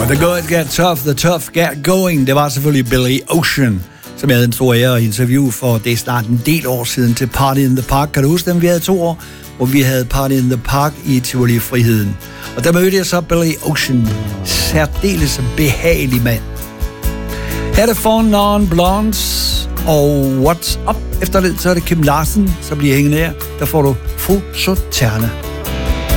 The Good Get Tough, The Tough Get Going. Det var selvfølgelig Billy Ocean, som jeg havde en stor ære at interviewe for. Det er snart en del år siden til Party in the Park. Kan du huske dem? Vi havde 2 år, hvor vi havde Party in the Park i Tivoli Friheden. Og der mødte jeg så Billy Ocean. Særdeles behagelig mand. Her er det For Non Blondes og What's Up. Efter lidt så er det Kim Larsen, så bliver hængende her. Der får du Fru Soterne.